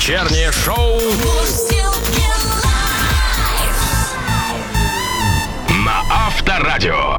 Вечернее шоу на Авторадио.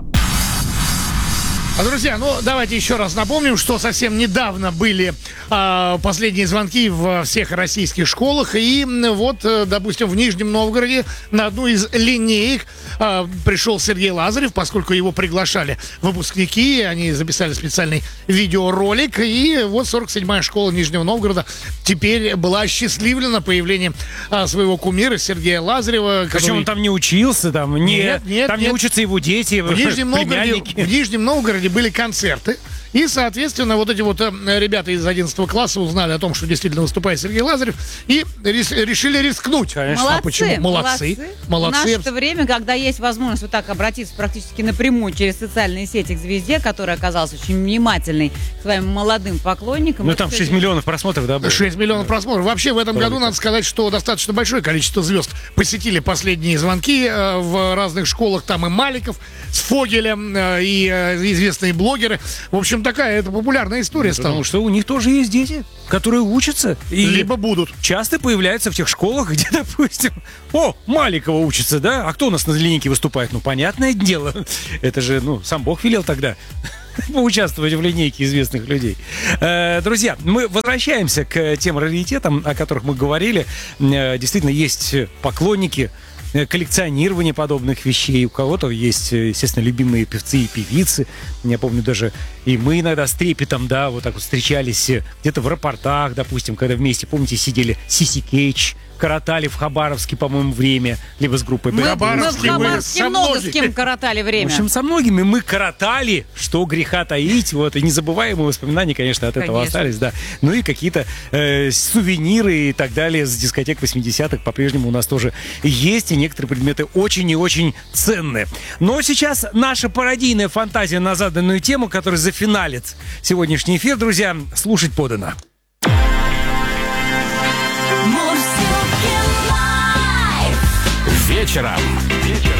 Друзья, давайте еще раз напомним, что совсем недавно были последние звонки во всех российских школах. И вот, допустим, в Нижнем Новгороде на одну из линеек пришел Сергей Лазарев, поскольку его приглашали выпускники. Они записали специальный видеоролик. И вот 47-я школа Нижнего Новгорода теперь была осчастливлена появлением своего кумира Сергея Лазарева. Причем он там не учился, там не учатся его дети, племянники. В Нижнем Новгороде были концерты. И, соответственно, вот эти вот ребята из 11 класса узнали о том, что действительно выступает Сергей Лазарев, и решили рискнуть. Конечно. Молодцы, почему? Молодцы. В наше время, когда есть возможность вот так обратиться практически напрямую через социальные сети к звезде, которая оказалась очень внимательной к своим молодым поклонникам. Ну, там 6 миллионов просмотров, да, было? 6 миллионов просмотров. Вообще, в этом году, надо сказать, что достаточно большое количество звезд посетили последние звонки в разных школах. Там и Маликов с Фогелем, и известные блогеры. В общем, такая это популярная история стала. Потому что у них тоже есть дети, которые учатся. И либо будут. Часто появляются в тех школах, где, допустим, Маликова учится, да? А кто у нас на линейке выступает? Ну, понятное дело. Это же, сам Бог велел тогда поучаствовать в линейке известных людей. Друзья, мы возвращаемся к тем раритетам, о которых мы говорили. Действительно, есть поклонники коллекционирование подобных вещей. У кого-то есть, естественно, любимые певцы и певицы. Я помню, даже и мы иногда с трепетом, да, вот так вот встречались где-то в аэропортах, допустим, когда вместе, помните, сидели Сиси Кейдж, коротали в Хабаровске, по-моему, время, либо с группой мы в Хабаровске много с кем коротали время. В общем, со многими мы коротали, что греха таить, вот, и незабываемые воспоминания, конечно, от этого остались, да. Ну и какие-то сувениры и так далее с дискотек 80-х по-прежнему у нас тоже есть, и некоторые предметы очень и очень ценные. Но сейчас наша пародийная фантазия на заданную тему, которая зафиналит сегодняшний эфир, друзья, слушать подано. Вечером